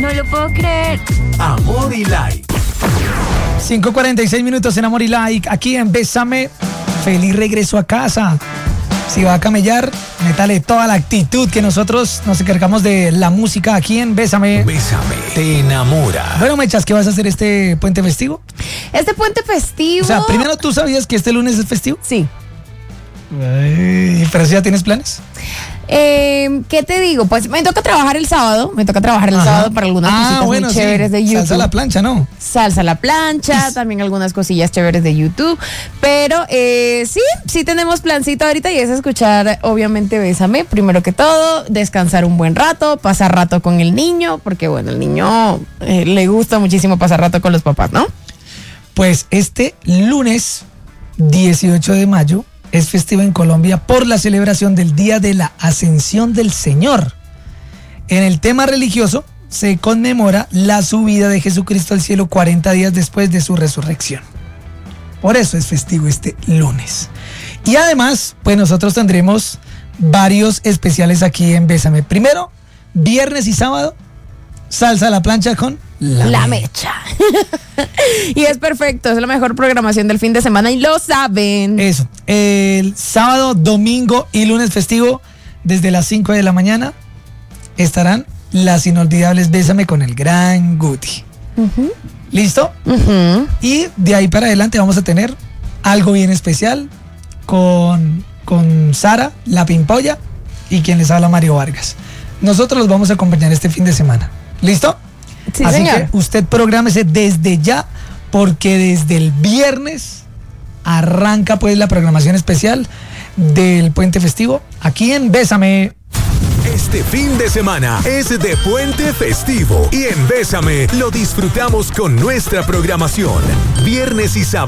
No lo puedo creer. Amor y Like. 5:46 minutos en Amor y Like, aquí en Bésame. Feliz regreso a casa. Si va a camellar, métale toda la actitud, que nosotros nos encargamos de la música aquí en Bésame. Bésame te enamora. Bueno, Mechas, ¿qué vas a hacer este puente festivo? Este puente festivo. O sea, primero, ¿tú sabías que este lunes es festivo? Sí. Ay, ¿pero si ya tienes planes? ¿Qué te digo? Pues me toca trabajar el sábado. Ajá. Para algunas cositas bueno, muy chéveres de YouTube. Salsa a la plancha, ¿no? Salsa a la plancha, también algunas cosillas chéveres de YouTube. Pero sí tenemos plancito ahorita y es escuchar, obviamente, Bésame. Primero que todo, descansar un buen rato, pasar rato con el niño, porque bueno, el niño le gusta muchísimo pasar rato con los papás, ¿no? Pues este lunes 18 de mayo es festivo en Colombia por la celebración del Día de la Ascensión del Señor. En el tema religioso se conmemora la subida de Jesucristo al cielo 40 días después de su resurrección. Por eso es festivo este lunes. Y además, pues nosotros tendremos varios especiales aquí en Bésame. Primero, viernes y sábado, salsa a la plancha con La Mecha. Y es perfecto, es la mejor programación del fin de semana y lo saben. Eso, el sábado, domingo y lunes festivo, desde las 5 de la mañana, estarán las inolvidables Bésame con el gran Guti. ¿Listo? Y de ahí para adelante vamos a tener algo bien especial con Sara, la Pimpolla, y quien les habla, Mario Vargas. Nosotros los vamos a acompañar este fin de semana. ¿Listo? Sí, así señor. que usted prográmese desde ya, porque desde el viernes arranca pues la programación especial del puente festivo aquí en Bésame. Este fin de semana es de puente festivo y en Bésame lo disfrutamos con nuestra programación. Viernes y sábado.